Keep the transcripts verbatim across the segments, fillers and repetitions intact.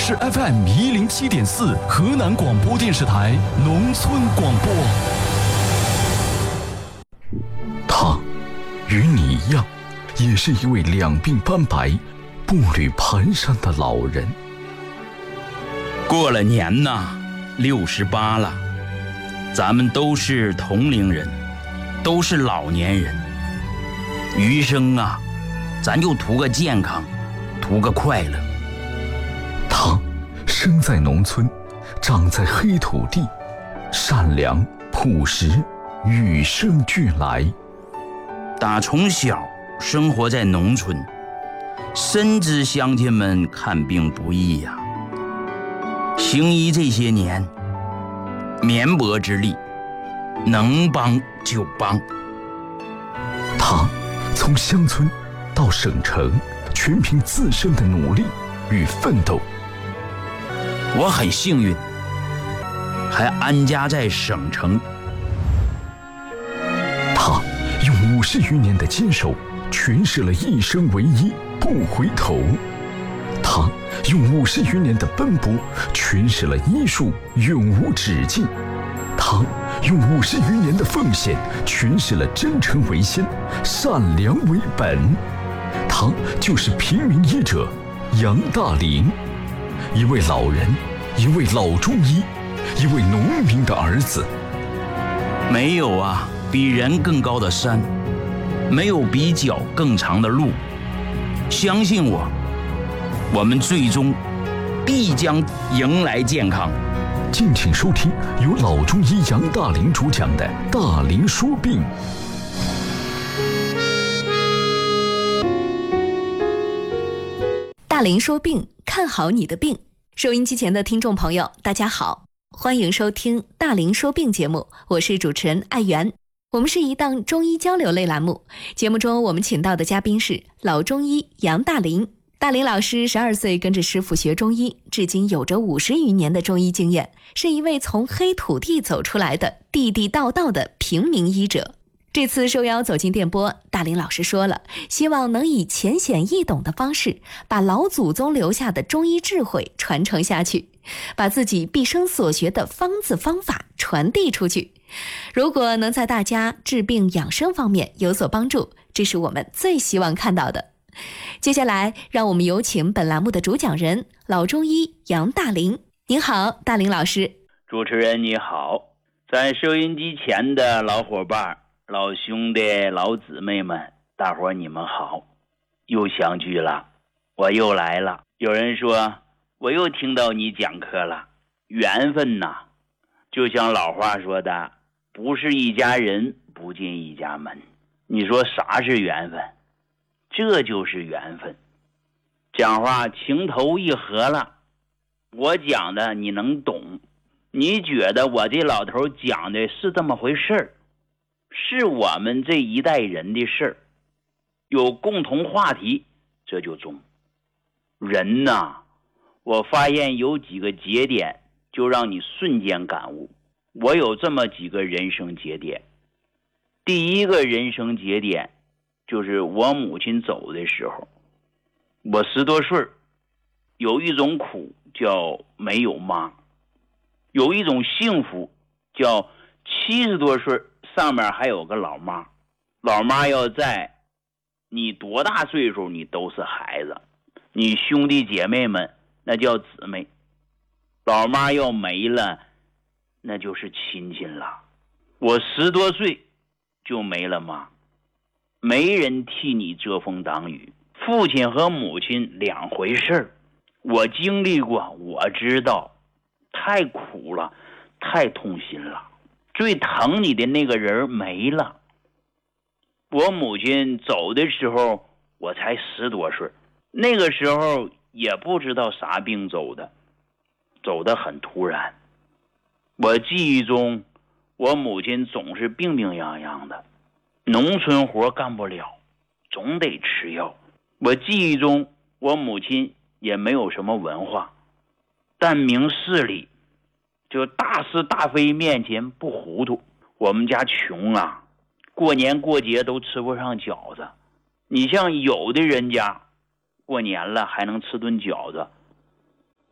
是 F M 一零七点四河南广播电视台农村广播。他与你一样，也是一位两鬓斑白、步履蹒跚的老人。 过了年呐，六十八了，咱们都是同龄人，都是老年人。余生啊，咱就图个健康，图个快乐。 他生在农村，长在黑土地，善良朴实，与生俱来。 打从小生活在农村，深知乡亲们看病不易呀、啊。行医这些年，绵薄之力，能帮就帮。 他从乡村到省城，全凭自身的努力与奋斗。 我很幸运，还安家在省城。 他用五十余年的坚守，诠释了一生为一，不回头。他用五十余年的奔波，诠释了医术永无止境。他用五十余年的奉献，诠释了真诚为先，善良为本。他就是平民医者杨大林，一位老人，一位老中医，一位农民的儿子。 没有啊比人更高的山，没有比脚更长的路。相信我，我们最终必将迎来健康。 敬请收听由老中医杨大林主讲的《大林说病》。 大林说病，看好你的病。收音机前的听众朋友，大家好，欢迎收听《大林说病》节目，我是主持人艾媛。我们是一档中医交流类栏目，节目中我们请到的嘉宾是老中医杨大林。大林老师十二岁跟着师傅学中医，至今有着五十余年的中医经验，是一位从黑土地走出来的地地道道的平民医者。这次受邀走进电波，大林老师说了，希望能以浅显易懂的方式，把老祖宗留下的中医智慧传承下去，把自己毕生所学的方子方法传递出去。如果能在大家治病养生方面有所帮助，这是我们最希望看到的。接下来让我们有请本栏目的主讲人老中医杨大林。您好，大林老师。 主持人你好，在收音机前的老伙伴、老兄弟、老姊妹们，大伙你们好，又相聚了，我又来了。有人说我又听到你讲课了，缘分呐，就像老话说的，不是一家人不进一家门。你说啥是缘分？这就是缘分。讲话情投意合了，我讲的你能懂，你觉得我这老头讲的是这么回事儿，是我们这一代人的事儿，有共同话题，这就中。人呐，我发现有几个节点就让你瞬间感悟。我有这么几个人生节点。第一个人生节点就是我母亲走的时候，我十多岁，有一种苦叫没有妈，有一种幸福叫七十多岁上面还有个老妈。老妈要在，你多大岁数你都是孩子，你兄弟姐妹们那叫姊妹。老妈要没了，那就是亲戚了。我十多岁就没了妈，没人替你遮风挡雨。父亲和母亲两回事儿，我经历过，我知道，太苦了，太痛心了。最疼你的那个人没了。我母亲走的时候，我才十多岁，那个时候也不知道啥病走的，走得很突然。我记忆中，我母亲总是病病殃殃的，农村活干不了，总得吃药。我记忆中，我母亲也没有什么文化，但明事理，就大是大非面前不糊涂。我们家穷啊，过年过节都吃不上饺子。你像有的人家过年了还能吃顿饺子，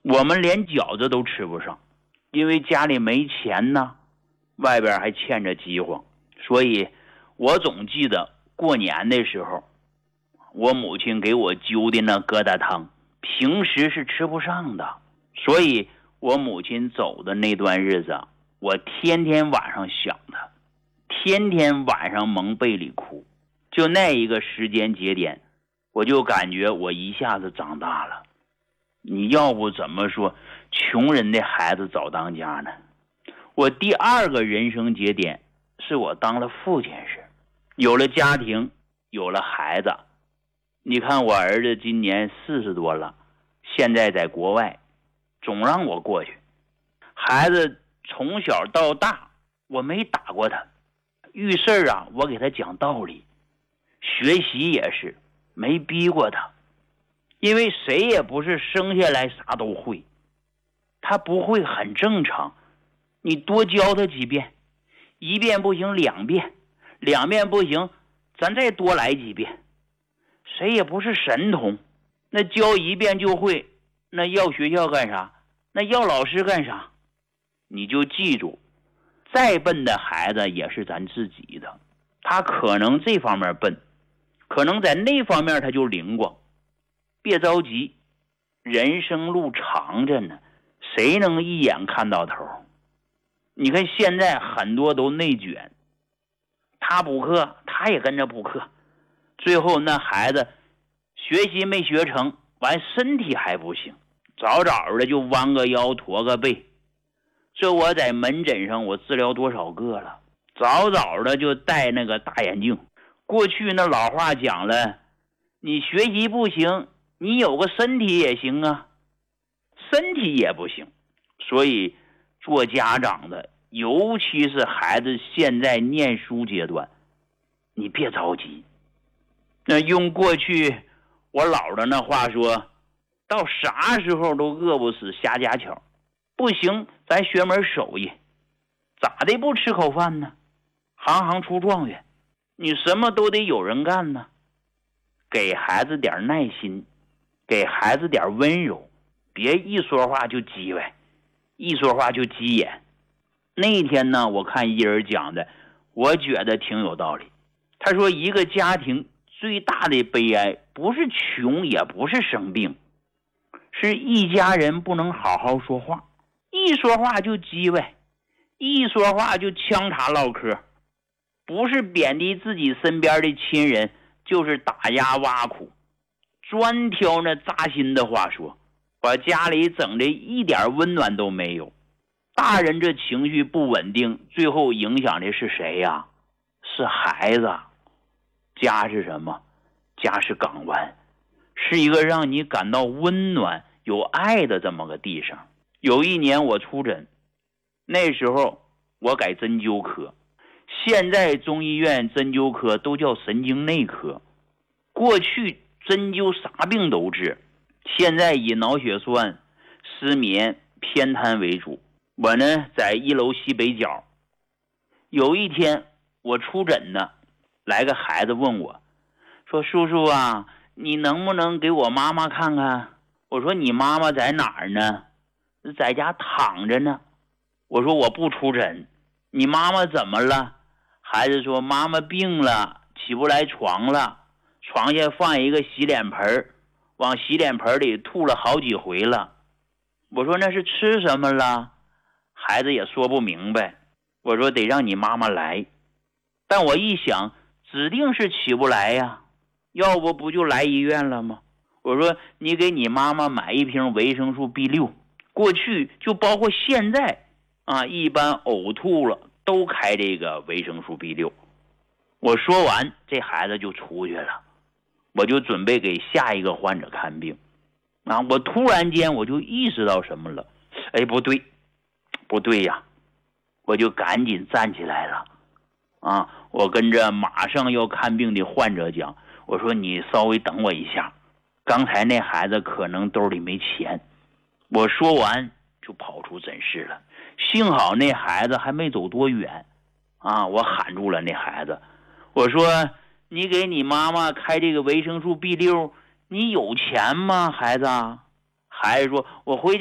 我们连饺子都吃不上，因为家里没钱呢，外边还欠着饥荒。所以我总记得过年的时候，我母亲给我揪的那疙瘩汤，平时是吃不上的。所以我母亲走的那段日子，我天天晚上想她，天天晚上蒙被里哭。就那一个时间节点，我就感觉我一下子长大了。你要不怎么说穷人的孩子早当家呢？我第二个人生节点是我当了父亲时，有了家庭，有了孩子。你看我儿子今年四十多了，现在在国外，总让我过去。孩子从小到大我没打过他，遇事啊我给他讲道理，学习也是没逼过他，因为谁也不是生下来啥都会，他不会很正常，你多教他几遍，一遍不行两遍，两遍不行咱再多来几遍。谁也不是神童，那教一遍就会，那要学校干啥？那要老师干啥？你就记住，再笨的孩子也是咱自己的，他可能这方面笨，可能在那方面他就灵光。别着急，人生路长着呢，谁能一眼看到头？你看现在很多都内卷，他补课他也跟着补课，最后那孩子学习没学成，完身体还不行，早早的就弯个腰驼个背。这我在门诊上我治疗多少个了，早早的就戴那个大眼镜。过去那老话讲了，你学习不行，你有个身体也行啊，身体也不行。所以做家长的，尤其是孩子现在念书阶段，你别着急。那用过去我姥的那话说，到啥时候都饿不死瞎家巧，不行咱学门手艺，咋的不吃口饭呢？行行出状元，你什么都得有人干呢。给孩子点耐心，给孩子点温柔，别一说话就叽歪，一说话就急眼。那天呢，我看一人讲的，我觉得挺有道理。他说一个家庭最大的悲哀不是穷，也不是生病，是一家人不能好好说话，一说话就叽歪，一说话就呛茶唠嗑，不是贬低自己身边的亲人，就是打压挖苦，专挑那扎心的话说，把家里整的一点温暖都没有。大人这情绪不稳定，最后影响的是谁呀？是孩子。家是什么？家是港湾，是一个让你感到温暖有爱的这么个地方。有一年我出诊，那时候我改针灸科，现在中医院针灸科都叫神经内科。过去针灸啥病都治，现在以脑血栓、失眠、偏瘫为主。我呢在一楼西北角。有一天我出诊呢，来个孩子问我说，叔叔啊，你能不能给我妈妈看看？我说你妈妈在哪儿呢？在家躺着呢。我说我不出诊，你妈妈怎么了？孩子说妈妈病了，起不来床了，床下放一个洗脸盆，往洗脸盆里吐了好几回了。我说那是吃什么了？孩子也说不明白。我说得让你妈妈来。但我一想，指定是起不来呀，要不不就来医院了吗？我说你给你妈妈买一瓶维生素 B 六， 过去就包括现在啊，一般呕吐了都开这个维生素 B 六。 我说完这孩子就出去了，我就准备给下一个患者看病啊。我突然间我就意识到什么了，哎，不对不对呀，我就赶紧站起来了啊！我跟着马上要看病的患者讲，我说你稍微等我一下，刚才那孩子可能兜里没钱。我说完就跑出诊室了，幸好那孩子还没走多远啊！我喊住了那孩子，我说你给你妈妈开这个维生素 B 六， 你有钱吗孩子？孩子说我回家